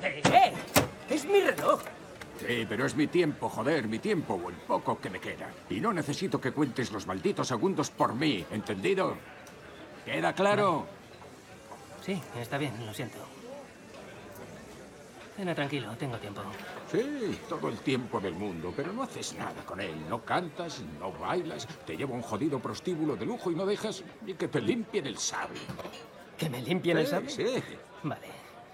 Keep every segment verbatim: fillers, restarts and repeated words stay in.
¡Eh, eh! ¡Es mi reloj! Sí, pero es mi tiempo, joder, mi tiempo o el poco que me queda. Y no necesito que cuentes los malditos segundos por mí, ¿entendido? ¿Queda claro? Sí, está bien, lo siento. Cena tranquilo, tengo tiempo. Sí, todo el tiempo del mundo, pero no haces nada con él. No cantas, no bailas, te lleva un jodido prostíbulo de lujo y no dejas ni que te limpien el sable. ¿Que me limpien el Sí, sable? sí. Vale.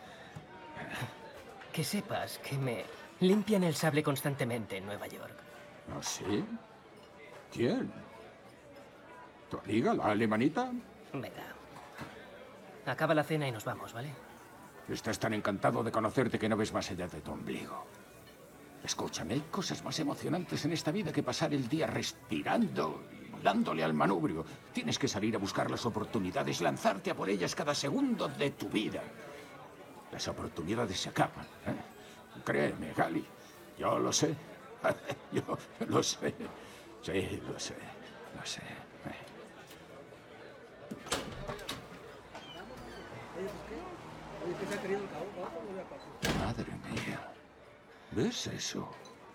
Que sepas que me limpian el sable constantemente en Nueva York. ¿Ah, sí? ¿Quién? ¿Tu amiga, la alemanita? Venga. Acaba la cena y nos vamos, ¿vale? Estás tan encantado de conocerte que no ves más allá de tu ombligo. Escúchame, hay cosas más emocionantes en esta vida que pasar el día respirando y dándole al manubrio. Tienes que salir a buscar las oportunidades, lanzarte a por ellas cada segundo de tu vida. Las oportunidades se acaban, ¿eh? Créeme, Gali, yo lo sé. Yo lo sé. Sí, lo sé, lo sé. Madre mía. ¿Ves eso?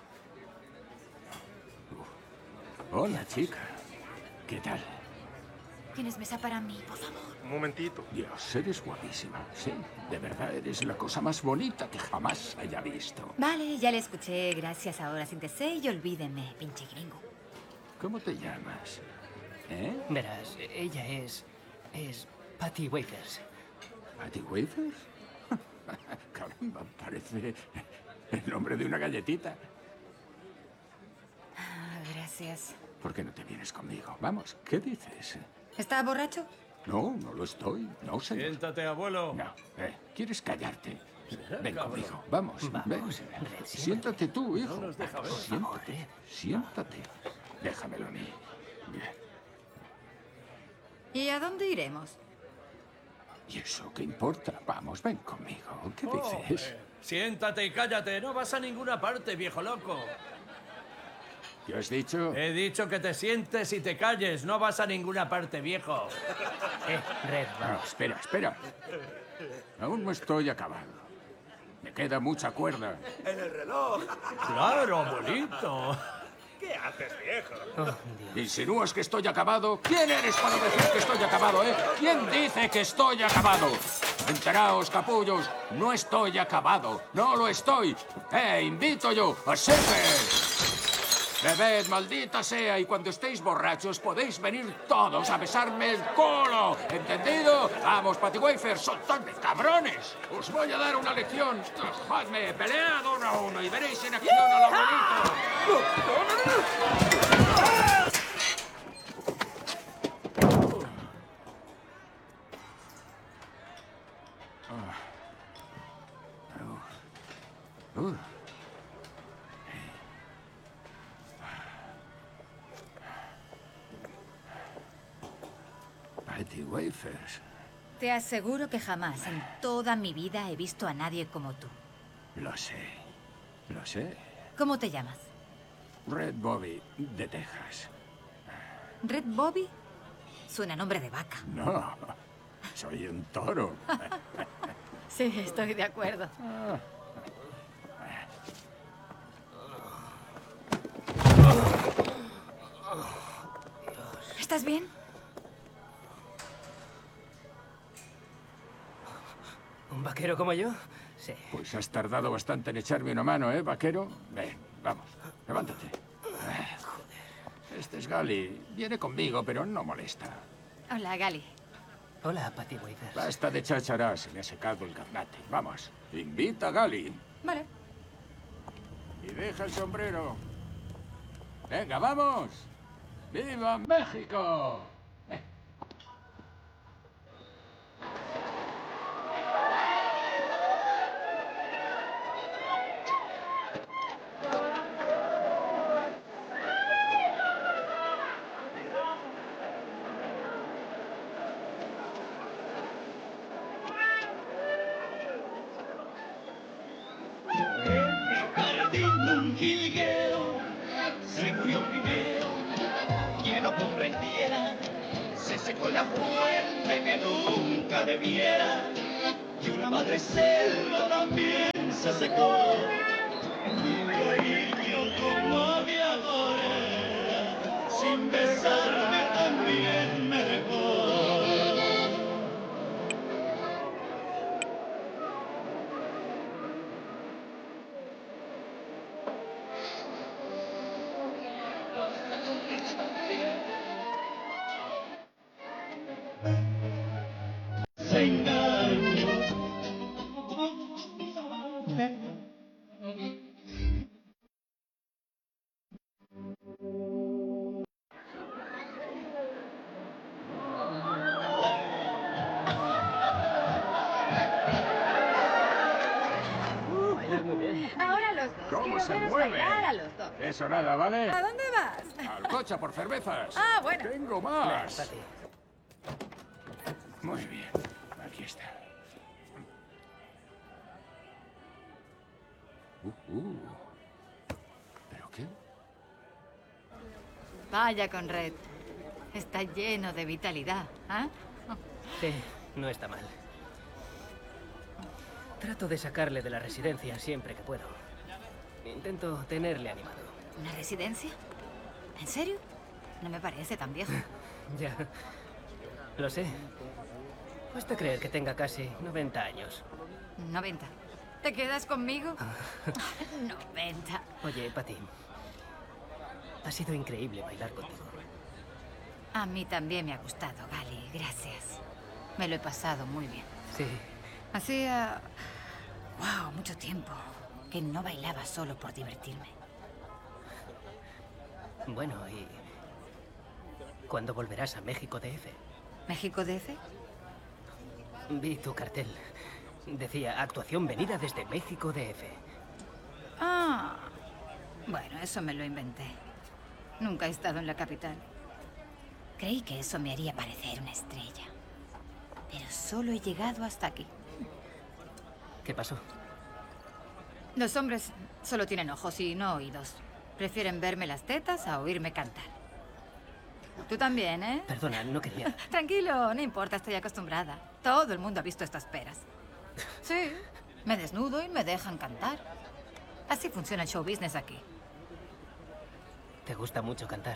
Uh. Hola, chica. ¿Qué tal? ¿Tienes mesa para mí, por favor? Un momentito. Dios, eres guapísima. Sí, de verdad, eres la cosa más bonita que jamás haya visto. Vale, ya le escuché. Gracias. Ahora siéntese y olvídeme, pinche gringo. ¿Cómo te llamas? ¿Eh? Verás, ella es... es Patty Wafers. ¿Patty Wafers? Caramba, parece el nombre de una galletita. Ah, gracias. ¿Por qué no te vienes conmigo? Vamos, ¿qué dices? ¿Está borracho? No, no lo estoy. No, señor. Siéntate, abuelo. No, eh, ¿quieres callarte? Ven cabrón. conmigo, vamos, Vamos, ven. Red, Siéntate tú, hijo. No nos deja ver. Siéntate, siéntate. Déjamelo a mí. Bien. ¿Y a dónde iremos? ¿Y eso qué importa? Vamos, ven conmigo. ¿Qué Oh, dices? eh, siéntate y cállate. No vas a ninguna parte, viejo loco. ¿Qué has dicho? He dicho que te sientes y te calles. No vas a ninguna parte, viejo. Eh, Red, No, vamos. espera, espera. Aún no estoy acabado. Me queda mucha cuerda. En el reloj. Claro, abuelito. ¿Qué haces, viejo? Oh, Dios. ¿Insinúas que estoy acabado? ¿Quién eres para decir que estoy acabado, eh? ¿Quién dice que estoy acabado? Enteraos, capullos, no estoy acabado. No lo estoy. Eh, invito yo a serve. Bebed, maldita sea, y cuando estéis borrachos podéis venir todos a besarme el culo. ¿Entendido? Vamos, Patty Wafers, soltadme, cabrones. Os voy a dar una lección. Trabajadme, pelead uno a uno y veréis en acción a lo bonito. Uh. Patty Wafers. Te aseguro que jamás en toda mi vida he visto a nadie como tú. Lo sé, lo sé. ¿Cómo te llamas? Red Bobby, de Texas. ¿Red Bobby? Suena nombre de vaca. No, soy un toro. Sí, estoy de acuerdo. ¿Estás bien? ¿Un vaquero como yo? Sí. Pues has tardado bastante en echarme una mano, ¿eh, vaquero? Ven, vamos, levántate. Ah, Este es Gali. Viene conmigo, pero no molesta. Hola, Gali. Hola, Patty Wafers. Basta de cháchara, se me ha secado el garnate. Vamos, invita a Gali. Vale. Y deja el sombrero. Venga, vamos. ¡Viva México! Un jilguero se murió primero, quien no comprendiera, se secó la fuente que nunca debiera, y una madre selva también se secó. Y yo como de agora, sin besarme también me dejó. Se engañó. Ahora los dos. ¿Cómo Quiero se veros mueve? bailar a los dos. Eso nada, ¿vale? ¿A dónde vas? Al coche por cervezas. Ah, bueno. Tengo Venga, más. Patty. Muy bien. Aquí está. Uh, uh. ¿Pero qué? Vaya con Red. Está lleno de vitalidad, ¿ah? Sí, no está mal. Trato de sacarle de la residencia siempre que puedo. Intento tenerle animado. ¿Una residencia? ¿En serio? No me parece tan viejo. Ya. Lo sé. Cuesta creer que tenga casi noventa años. noventa. ¿Te quedas conmigo? noventa. Oye, Patty. Ha sido increíble bailar contigo. A mí también me ha gustado, Gali. Gracias. Me lo he pasado muy bien. Sí. Hacía... wow, mucho tiempo que no bailaba solo por divertirme. Bueno, ¿y cuándo volverás a México D F? ¿México D F? Vi tu cartel. Decía, actuación venida desde México D F. Ah, bueno, eso me lo inventé. Nunca he estado en la capital. Creí que eso me haría parecer una estrella. Pero solo he llegado hasta aquí. ¿Qué pasó? Los hombres solo tienen ojos y no oídos. Prefieren verme las tetas a oírme cantar. Tú también, ¿eh? Perdona, no quería... Tranquilo, no importa, estoy acostumbrada. Todo el mundo ha visto estas peras. Sí, me desnudo y me dejan cantar. Así funciona el show business aquí. Te gusta mucho cantar.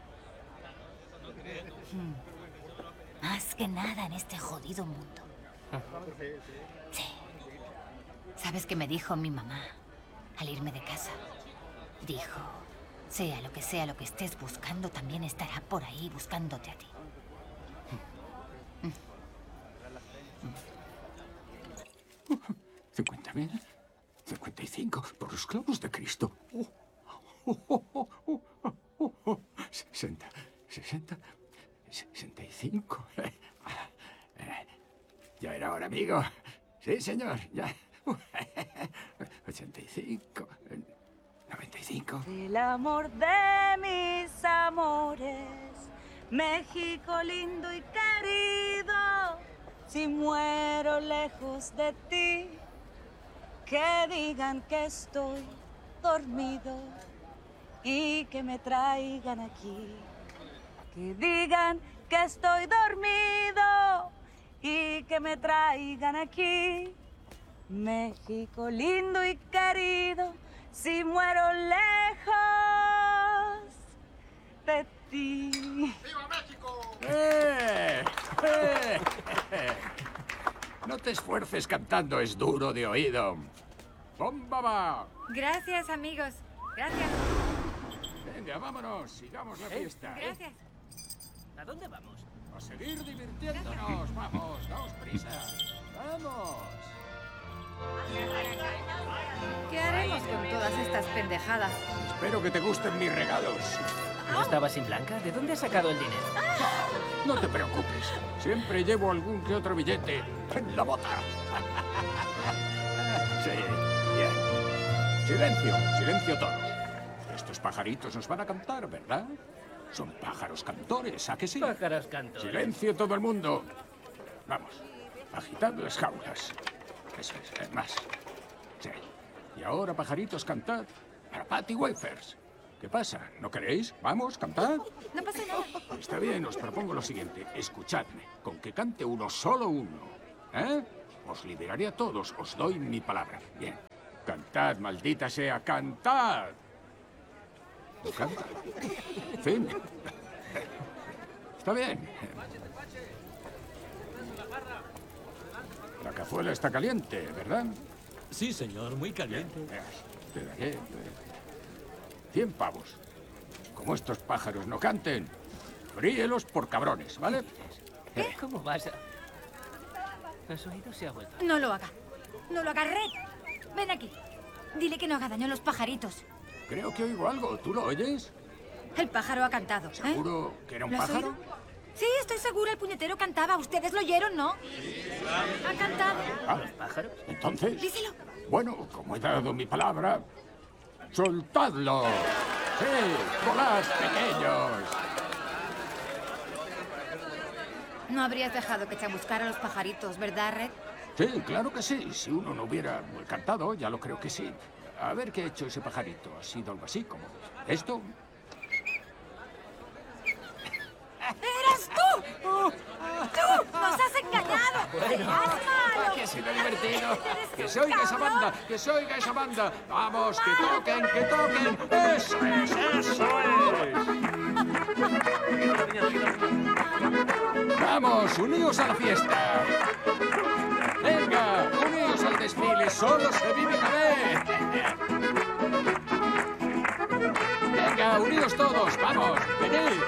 Más que nada en este jodido mundo. Sí. ¿Sabes qué me dijo mi mamá al irme de casa? Dijo, sea lo que sea lo que estés buscando, también estará por ahí buscándote a ti. ¿Cincuenta mil? ¿Cincuenta y cinco? Por los clavos de Cristo. Oh, oh, oh, oh, oh, oh, oh. Sesenta, sesenta, sesenta y cinco. Ya era hora, amigo. Sí, señor, ya. Ochenta y cinco. Noventa y cinco. El amor de mis amores, México lindo y querido. Si muero lejos de ti, que digan que estoy dormido y que me traigan aquí. Que digan que estoy dormido y que me traigan aquí. México lindo y querido, si muero lejos de ti. ¡Viva México! ¡Eh! ¡Eh! No te esfuerces cantando, es duro de oído. ¡Bomba va! Gracias, amigos. Gracias. Venga, vámonos, sigamos la fiesta. Gracias. ¿A dónde vamos? A seguir divirtiéndonos, vamos, daos prisa. ¡Vamos! ¿Qué haremos con todas estas pendejadas? Espero que te gusten mis regalos. ¿No estabas sin Blanca? ¿De dónde has sacado el dinero? No te preocupes, siempre llevo algún que otro billete en la bota. Sí, bien. Silencio, silencio todos. Estos pajaritos nos van a cantar, ¿verdad? Son pájaros cantores, ¿a que sí? Pájaros cantores. Silencio todo el mundo. Vamos, agitad las jaulas. Eso es, es más. Sí. Y ahora, pajaritos, cantad para Patty Wafers. ¿Qué pasa? ¿No queréis? Vamos, cantad. No pasa nada. Está bien, os propongo lo siguiente. Escuchadme. Con que cante uno, solo uno. ¿Eh? Os liberaré a todos. Os doy mi palabra. Bien. Cantad, maldita sea, cantad. Canta. Fin. Está bien. La cazuela está caliente, ¿verdad? Sí, señor, muy caliente. Te daré eh, cien pavos. Como estos pájaros no canten, fríelos por cabrones, ¿vale? ¿Qué? ¿Cómo vas a...? ¿Has oído? Se ha vuelto. No lo haga. No lo haga, Red. Ven aquí. Dile que no haga daño a los pajaritos. Creo que oigo algo. ¿Tú lo oyes? El pájaro ha cantado. ¿eh? ¿Seguro que era un ¿Lo has pájaro? oído? Sí, estoy segura. El puñetero cantaba. Ustedes lo oyeron, ¿no? Ha cantado. Ah, ¿Los pájaros? entonces... Díselo. Bueno, como he dado mi palabra, ¡soltadlo! ¡Sí! ¡Volad, pequeños! No habrías dejado que te buscara a los pajaritos, ¿verdad, Red? Sí, claro que sí. Si uno no hubiera cantado, ya lo creo que sí. A ver qué ha hecho ese pajarito. Ha sido algo así como... ¿Esto? ¡Eras tú! ¡Tú! ¡Nos has engañado! ¡Eras malo! ¡Que ha sido divertido! ¡Eres ¡Que un se oiga esa cabrón! banda! ¡Que se oiga esa banda! ¡Vamos, que toquen, que toquen! ¡Eso es, eso es! ¡Vamos, uníos a la fiesta! ¡Venga, uníos al desfile! ¡Solo se vive una vez! ¡Venga, uníos todos! ¡Vamos, venid!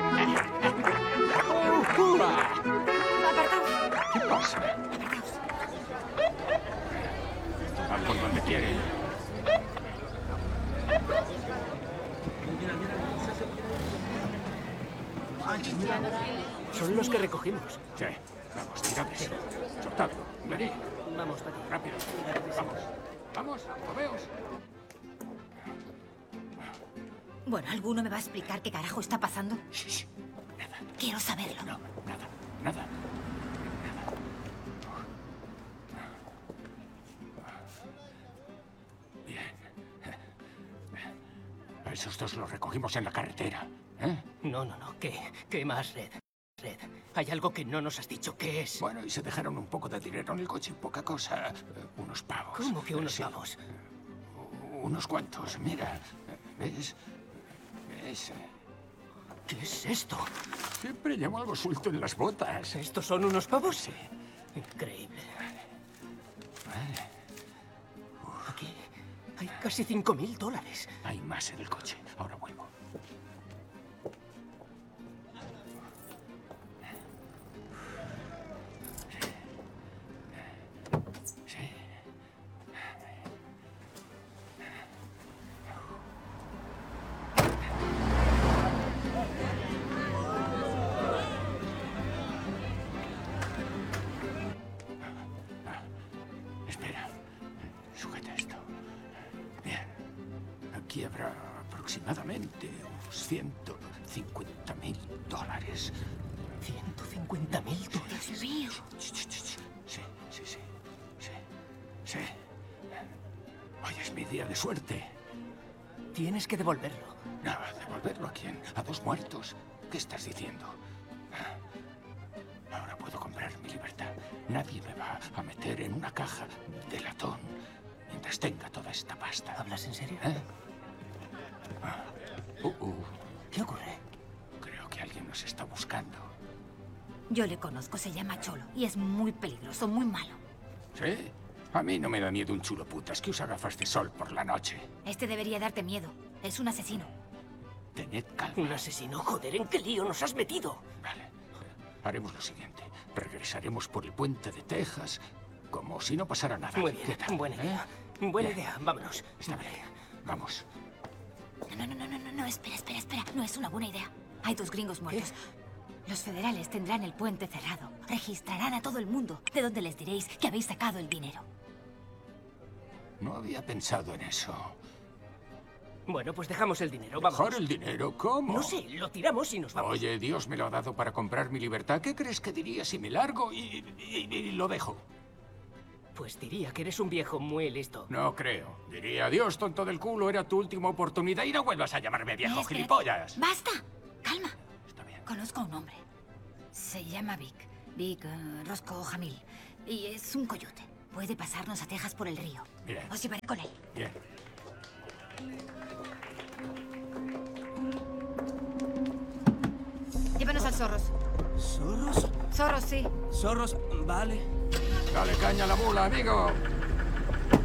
¡Uh, ¡Uva! Apartaos. ¿Qué pasa? Van por donde quieren. Son los que recogimos. Sí, vamos, tiradles. Soltadlo. Venid, Vamos, Patty. rápido. Vamos, vamos, moveos. Bueno, ¿alguno me va a explicar qué carajo está pasando? Shh, shh, nada, Quiero saberlo. no, nada, nada. Bien. A esos dos los recogimos en la carretera, ¿eh? No, no, no. ¿Qué? ¿Qué más, Red? Red, hay algo que no nos has dicho. ¿Qué es? Bueno, y se dejaron un poco de dinero en el coche, poca cosa. Eh, unos pavos. ¿Cómo que unos Sí, pavos? unos cuantos, mira. ¿Ves? ¿Ves? ¿Qué es esto? Siempre llevo algo suelto en las botas. ¿Estos son unos pavos? Sí. Increíble. Aquí hay casi cinco mil dólares. Hay más en el coche. Ahora vuelvo. Sí. Ah, espera. Sujeta esto. Bien. Aquí habrá aproximadamente unos ciento cincuenta mil dólares. ciento cincuenta mil dólares. Dios mío. Ch, ch, ch, ch. Sí, sí, sí. Sí. Sí. Hoy es mi día de suerte. Tienes que devolverlo. No, ¿devolverlo a quién? ¿A dos muertos? ¿Qué estás diciendo? Ahora puedo comprar mi libertad. Nadie me va a meter en una caja de latón mientras tenga toda esta pasta. ¿Hablas en serio? ¿Eh? Ah. Uh, uh. ¿Qué ocurre? Creo que alguien nos está buscando. Yo le conozco, se llama Cholo y es muy peligroso, muy malo. ¿Sí? A mí no me da miedo un chulo putas que usa gafas de sol por la noche. Este debería darte miedo. Es un asesino. Tened calma. Un asesino. Joder, ¿en qué lío nos has metido? Vale. Haremos lo siguiente. Regresaremos por el puente de Texas como si no pasara nada. Muy ¿Qué bien. tal? Buena ¿Eh? idea. Buena Bien. idea. Vámonos. Está bien. Vamos. No, no, no, no, no, no, espera, espera, espera. No es una buena idea. Hay dos gringos muertos. Los federales tendrán el puente cerrado. Registrarán a todo el mundo, de donde les diréis que habéis sacado el dinero. No había pensado en eso. Bueno, pues dejamos el dinero. Vamos. ¿Bajar el dinero? ¿Cómo? No sé, lo tiramos y nos vamos. Oye, Dios me lo ha dado para comprar mi libertad. ¿Qué crees que diría si me largo y, y- y lo dejo? Pues diría que eres un viejo muy listo. No creo. Diría, Dios, tonto del culo, era tu última oportunidad y no vuelvas a llamarme viejo, Eh, espera. gilipollas. ¡Basta! Calma. Está bien. Conozco a un hombre. Se llama Vic. Vic eh, Roscoe Jamil. Y es un coyote. Puede pasarnos a Texas por el río. Bien, Os llevaré con él. bien. Llévanos al Zorros. ¿Zorros? Zorros, sí. Zorros, vale. Dale caña a la mula, amigo.